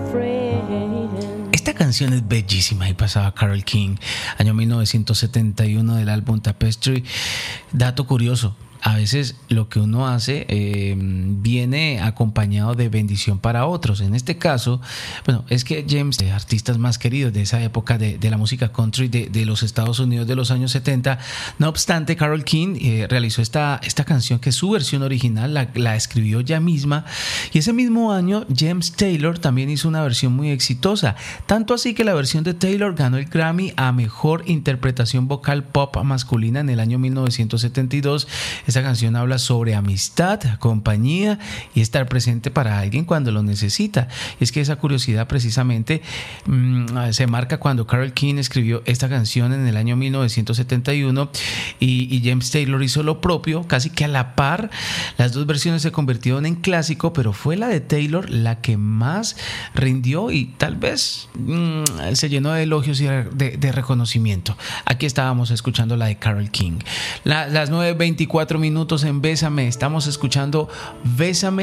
Esta canción es bellísima y pasaba Carole King, año 1971 del álbum Tapestry. Dato curioso: a veces lo que uno hace viene acompañado de bendición para otros. En este caso, bueno, es que James, de artistas más queridos de esa época de la música country de los Estados Unidos de los años 70, no obstante, Carole King realizó esta canción, que es su versión original, la escribió ella misma, y ese mismo año James Taylor también hizo una versión muy exitosa, tanto así que la versión de Taylor ganó el Grammy a Mejor Interpretación Vocal Pop Masculina en el año 1972. Esta canción habla sobre amistad, compañía y estar presente para alguien cuando lo necesita. Y es que esa curiosidad precisamente se marca cuando Carole King escribió esta canción en el año 1971 y James Taylor hizo lo propio, casi que a la par. Las dos versiones se convirtieron en clásico, pero fue la de Taylor la que más rindió y tal vez se llenó de elogios y de reconocimiento. Aquí estábamos escuchando la de Carole King. Las 9:24 minutos en Bésame. Estamos escuchando Bésame